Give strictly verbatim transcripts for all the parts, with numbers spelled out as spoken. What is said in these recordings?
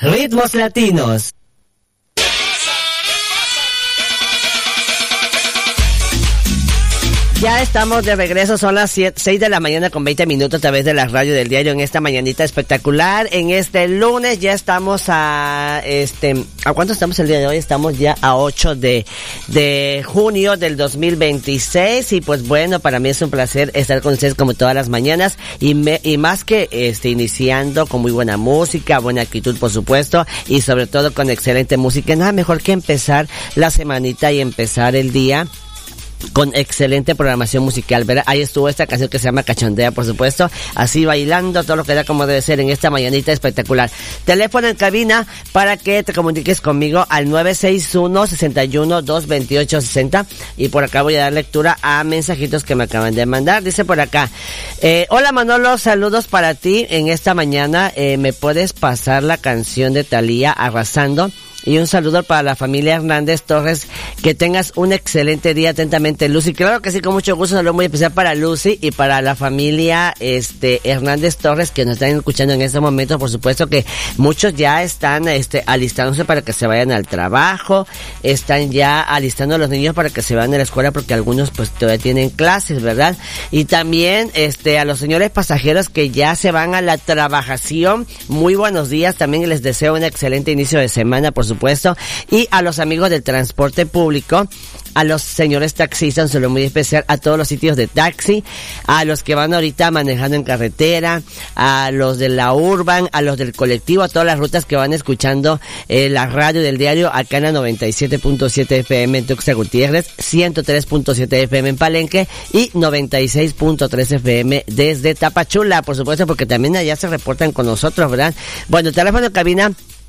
Ritmos Latinos. Ya estamos de regreso, son las seis de la mañana con veinte minutos a través de la radio del diario en esta mañanita espectacular. En este lunes ya estamos a, este, ¿a cuánto estamos el día de hoy? Estamos ya a ocho de, de junio del dos mil veintiséis y pues bueno, para mí es un placer estar con ustedes como todas las mañanas y me, y más que este, iniciando con muy buena música, buena actitud por supuesto y sobre todo con excelente música. Nada mejor que empezar la semanita y empezar el día con excelente programación musical, ¿verdad? Ahí estuvo esta canción que se llama Cachondea, por supuesto, así bailando todo lo que da como debe ser en esta mañanita espectacular. Teléfono en cabina para que te comuniques conmigo al nueve seis uno, seis uno, dos dos ocho, seis cero y por acá voy a dar lectura a mensajitos que me acaban de mandar. Dice por acá, eh, hola Manolo, saludos para ti en esta mañana, eh, ¿me puedes pasar la canción de Thalía, Arrasando? Y un saludo para la familia Hernández Torres. Que tengas un excelente día. Atentamente, Lucy. Claro que sí, con mucho gusto. Un saludo muy especial para Lucy y para la familia este Hernández Torres que nos están escuchando en este momento. Por supuesto que muchos ya están este alistándose para que se vayan al trabajo. Están ya alistando a los niños para que se vayan a la escuela porque algunos pues todavía tienen clases, ¿verdad? Y también este a los señores pasajeros que ya se van a la trabajación. Muy buenos días. También les deseo un excelente inicio de semana, por supuesto. supuesto, y a los amigos del transporte público, a los señores taxistas, un saludo muy especial a todos los sitios de taxi, a los que van ahorita manejando en carretera, a los de la Urban, a los del colectivo, a todas las rutas que van escuchando eh, la radio del diario acá en la noventa y siete punto siete F M en Tuxtla Gutiérrez, ciento tres punto siete F M en Palenque y noventa y seis punto tres F M desde Tapachula, por supuesto, porque también allá se reportan con nosotros, ¿verdad? Bueno, teléfono de cabina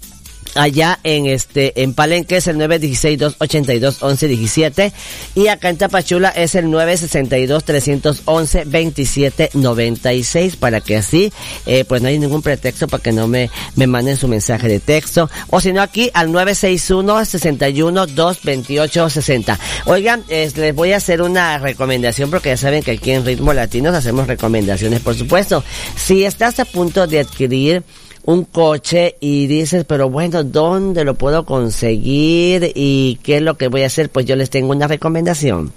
allá en este en Palenque es el nueve uno seis, dos ocho dos, once diecisiete y acá en Tapachula es el nueve seis dos, tres once, veintisiete noventa y seis para que así eh, pues no hay ningún pretexto para que no me me manden su mensaje de texto o si no aquí al nueve seis uno, seis uno, dos veintiocho sesenta. Oigan, eh, les voy a hacer una recomendación porque ya saben que aquí en Ritmo Latinos hacemos recomendaciones, por supuesto. Si estás a punto de adquirir un coche y dices, pero bueno, ¿dónde lo puedo conseguir? ¿Y qué es lo que voy a hacer? Pues yo les tengo una recomendación.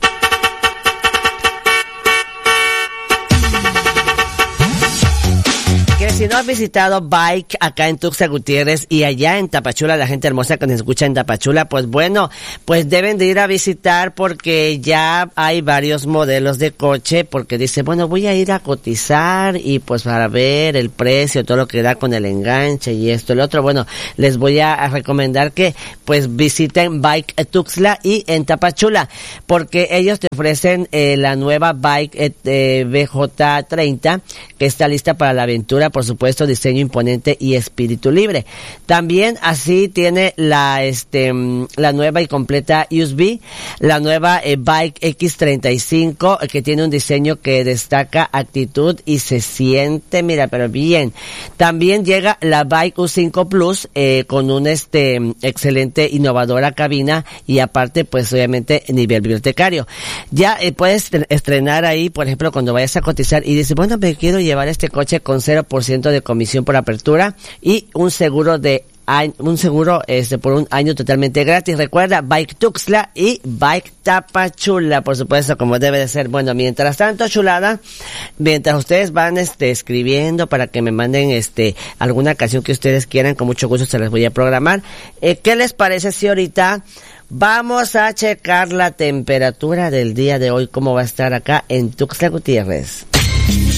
Si no has visitado Bike acá en Tuxtla Gutiérrez y allá en Tapachula, la gente hermosa que nos escucha en Tapachula, pues bueno, pues deben de ir a visitar porque ya hay varios modelos de coche, porque dice, bueno, voy a ir a cotizar y pues para ver el precio, todo lo que da con el enganche y esto y lo otro. Bueno, les voy a, a recomendar que pues visiten Bike Tuxtla y en Tapachula, porque ellos te ofrecen eh, la nueva Bike eh, B J treinta, que está lista para la aventura, por supuesto, diseño imponente y espíritu libre. También así tiene la este la nueva y completa U S B, la nueva eh, Bike X treinta y cinco, que tiene un diseño que destaca actitud y se siente, mira, pero bien. También llega la Bike U cinco Plus eh, con un este excelente innovadora cabina y aparte pues obviamente nivel bibliotecario. Ya eh, puedes estrenar ahí, por ejemplo, cuando vayas a cotizar y dices, bueno, me quiero llevar este coche con cero por ciento de comisión por apertura y un seguro de un seguro este por un año totalmente gratis. Recuerda, Bike Tuxtla y Bike Tapachula, por supuesto, como debe de ser. Bueno, mientras tanto, chulada, mientras ustedes van este escribiendo para que me manden este alguna canción que ustedes quieran, con mucho gusto se les voy a programar. Eh, ¿qué les parece si ahorita vamos a checar la temperatura del día de hoy, cómo va a estar acá en Tuxtla Gutiérrez?